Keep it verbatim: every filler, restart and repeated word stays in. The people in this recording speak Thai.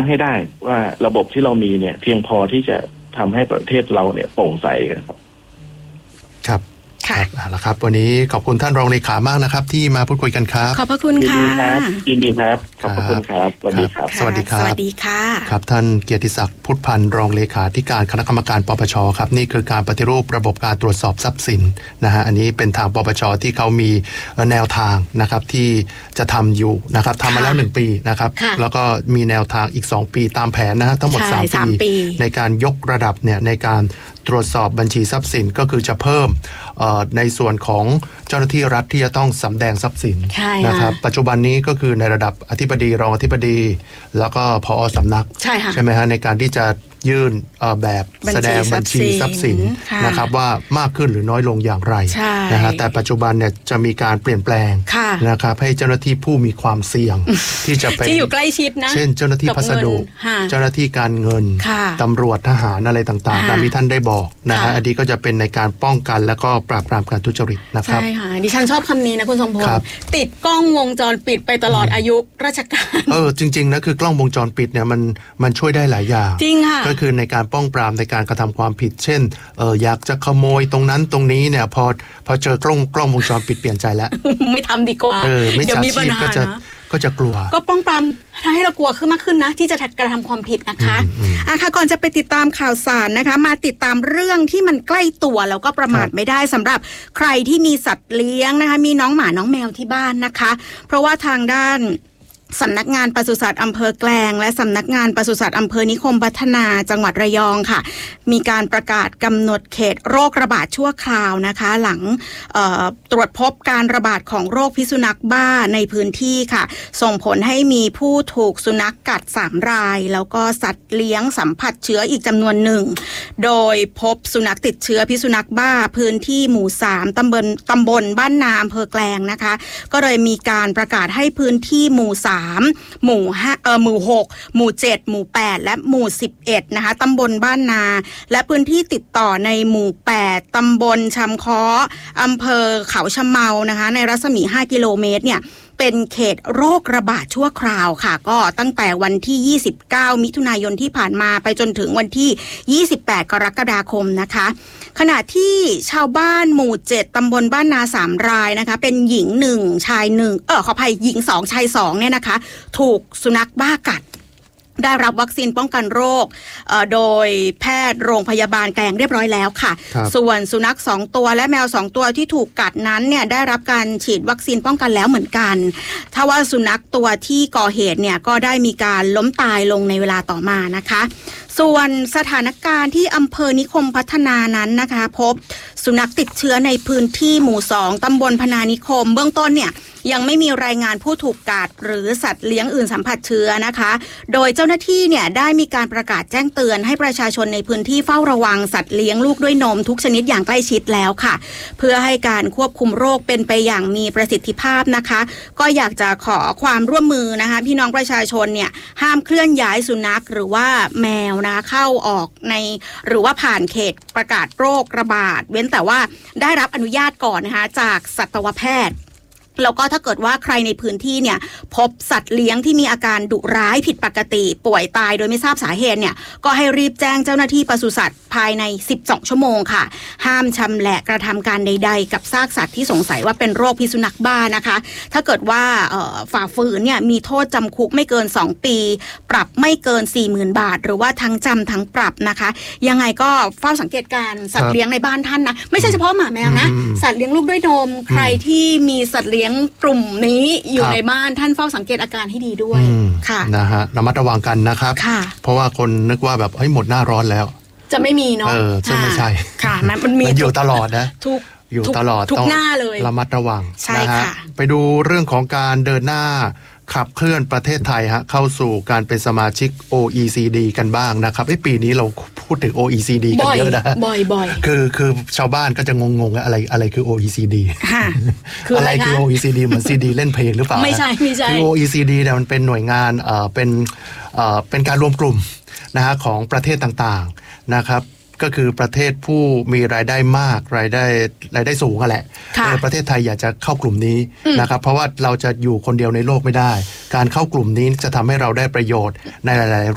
ให้ได้ว่าระบบที่เรามีเนี่ยเพียงพอที่จะทำให้ประเทศเราเนี่ยโปร่งใสครับครับครับเอาละครับวันนี้ขอบคุณท่านรองเลขามากนะครับที่มาพูดคุยกันครับขอบพระคุณค่ะยินดีครับขอบคุณครับสวัสดีครับสวัสดีครับสวัสดีค่ะครับท่านเกียรติศักดิ์พุทธพันธ์รองเลขาธิการคณะกรรมการปปชครับนี่คือการปฏิรูประบบการตรวจสอบทรัพย์สินนะฮะอันนี้เป็นทางปปชที่เขามีแนวทางนะครับที่จะทำอยู่นะครับทำมาแล้วหนึ่งปีนะครับแล้วก็มีแนวทางอีกสองปีตามแผนนะฮะทั้งหมดสามปีในการยกระดับเนี่ยในการตรวจสอบบัญชีทรัพย์สินก็คือจะเพิ่มในส่วนของเจ้าหน้าที่รัฐที่จะต้องสำแดงทรัพย์สินนะครับปัจจุบันนี้ก็คือในระดับอธิบดีรองอธิบดีแล้วก็ผอ.สำนักใช่ใช่ไหมฮะในการที่จะยื่นแบบแสดงบัญชีทรัพย์สินนะครับว่ามากขึ้นหรือน้อยลงอย่างไรนะฮะแต่ปัจจุบันเนี่ยจะมีการเปลี่ยนแปลงนะครับให้เจ้าหน้าที่ผู้มีความเสี่ยงที่จะเป็นที่อยู่ใกล้ชิดนะเช่นเจ้าหน้าที่พัสดุเจ้าหน้าที่การเงินตำรวจทหารอะไรต่างๆตามที่ท่านได้บอกนะฮะอันนี้ก็จะเป็นในการป้องกันและก็ปราบปรามการทุจริตนะครับใช่ค่ะดิฉันชอบคำนี้นะคุณทรงพลติดกล้องวงจรปิดไปตลอดอายุราชการเออจริงๆนะคือกล้องวงจรปิดเนี่ยมันมันช่วยได้หลายอย่างจริงค่ะก็คือในการป้องปรามในการกระทำความผิดเช่นเอออยากจะขโมยตรงนั้นตรงนี้เนี่ยพอพอเจอกล้องกล้องวงจรปิดเปลี่ยนใจแล้วไม่ทำดีกว่าเออไม่ฉาชีพก็จะก็จะกลัวก็ป้องปรามทำให้เรากลัวขึ้นมากขึ้นนะที่จะกระทำความผิดนะคะอ่ะค่ะก่อนจะไปติดตามข่าวสารนะคะมาติดตามเรื่องที่มันใกล้ตัวแล้วก็ประมาทไม่ได้สำหรับใครที่มีสัตว์เลี้ยงนะคะมีน้องหมาน้องแมวที่บ้านนะคะเพราะว่าทางด้านสำนักงานปศุสัตว์อำเภอแกลงและสำนักงานปศุสัตว์อำเภอนิคมพัฒนาจังหวัดระยองค่ะมีการประกาศกำหนดเขตโรคระบาดชั่วคราวนะคะหลังตรวจพบการระบาดของโรคพิษสุนัขบ้าในพื้นที่ค่ะส่งผลให้มีผู้ถูกสุนัขกัดสามรายแล้วก็สัตว์เลี้ยงสัมผัสเชื้ออีกจำนวนหนึ่งโดยพบสุนัขติดเชื้อพิษสุนัขบ้าพื้นที่หมู่สามตำบลตำบลบ้านนาอำเภอแกลงนะคะก็เลยมีการประกาศให้พื้นที่หมู่สามหมู่ห้าเอ่อหมู่หกหมู่เจ็ดหมู่แปดและหมู่สิบเอ็ดนะคะตำบลบ้านนาและพื้นที่ติดต่อในหมู่แปดตำบลชำค้ออำเภอเขาชะเมานะคะในรัศมีห้ากิโลเมตรเนี่ยเป็นเขตโรคระบาดชั่วคราวค่ะก็ตั้งแต่วันที่ยี่สิบเก้ามิถุนายนที่ผ่านมาไปจนถึงวันที่ยี่สิบแปดกรกฎาคมนะคะขณะที่ชาวบ้านหมู่เจ็ดตำบลบ้านนาสามรายนะคะเป็นหญิงหนึ่งชายหนึ่งเออขออภัยหญิงสองชายสองเนี่ยนะคะถูกสุนัขบ้ากัดได้รับวัคซีนป้องกันโรคโดยแพทย์โรงพยาบาลแกลงเรียบร้อยแล้วค่ะส่วนสุนัขสองตัวและแมวสองตัวที่ถูกกัดนั้นเนี่ยได้รับการฉีดวัคซีนป้องกันแล้วเหมือนกันถ้าว่าสุนัขตัวที่ก่อเหตุเนี่ยก็ได้มีการล้มตายลงในเวลาต่อมานะคะส่วนสถานการณ์ที่อำเภอนิคมพัฒนานั้นนะคะพบสุนัขติดเชื้อในพื้นที่หมู่สองตำบลพนานิคมเบื้องต้นเนี่ยยังไม่มีรายงานผู้ถูกกัดหรือสัตว์เลี้ยงอื่นสัมผัสเชื้อนะคะโดยเจ้าหน้าที่เนี่ยได้มีการประกาศแจ้งเตือนให้ประชาชนในพื้นที่เฝ้าระวังสัตว์เลี้ยงลูกด้วยนมทุกชนิดอย่างใกล้ชิดแล้วค่ะเพื่อให้การควบคุมโรคเป็นไปอย่างมีประสิทธิภาพนะคะก็อยากจะขอความร่วมมือนะคะพี่น้องประชาชนเนี่ยห้ามเคลื่อนย้ายสุนัขหรือว่าแมวนะเข้าออกในหรือว่าผ่านเขตประกาศโรคระบาดเว้นแต่ว่าได้รับอนุญาตก่อนนะคะจากสัตวแพทย์แล้วก็ถ้าเกิดว่าใครในพื้นที่เนี่ยพบสัตว์เลี้ยงที่มีอาการดุร้ายผิดปกติป่วยตายโดยไม่ทราบสาเหตุเนี่ยก็ให้รีบแจ้งเจ้าหน้าที่ปศุสัตว์ภายในสิบสองชั่วโมงค่ะห้ามชำแหละกระทำการใดๆกับซากสัตว์ที่สงสัยว่าเป็นโรคพิษสุนัขบ้านะคะถ้าเกิดว่าฝ่าฝืนเนี่ยมีโทษจำคุกไม่เกินสองปีปรับไม่เกิน สี่หมื่น บาทหรือว่าทั้งจำทั้งปรับนะคะยังไงก็เฝ้าสังเกตการสัตว์เลี้ยงในบ้านท่านนะไม่ใช่เฉพาะหมาแมวนะสัตว์เลี้ยงลูกด้วยนมใครที่มีสัตว์เลี้ยงกลุ่มนี้อยู่ในบ้านท่านเฝ้าสังเกตอาการให้ดีด้วยค่ะนะฮะระมัดระวังกันนะครับเพราะว่าคนนึกว่าแบบเฮ้ยหมดหน้าร้อนแล้วจะไม่มีเนาะเออใช่ไม่ใช่ค่ะมันมีอยู่ตลอดนะทุกอยู่ตลอดทุกหน้าเลยระมัดระวังนะฮะไปดูเรื่องของการเดินหน้าขับเคลื่อนประเทศไทยฮะเข้าสู่การเป็นสมาชิก โอ อี ซี ดี กันบ้างนะครับไอ้ปีนี้เราพูดถึง โอ อี ซี ดี กันเยอะนะบ่อยๆคือคือชาวบ้านก็จะงงๆอะไรอะไรคือ โอ อี ซี ดีคืออะไรคือ โอ อี ซี ดี เหมือน ซี ดี เล่นเพลงหรือเปล่าไม่ใช่ไม่ใช่คือ โอ อี ซี ดี เนี่ยมันเป็นหน่วยงานเอ่อเป็นเอ่อเป็นการรวมกลุ่มนะฮะของประเทศต่างๆนะครับก็คือประเทศผู้มีรายได้มากรายได้รายได้สูงกันแหละประเทศไทยอยากจะเข้ากลุ่มนี้นะครับเพราะว่าเราจะอยู่คนเดียวในโลกไม่ได้การเข้ากลุ่มนี้จะทำให้เราได้ประโยชน์ในหลายๆ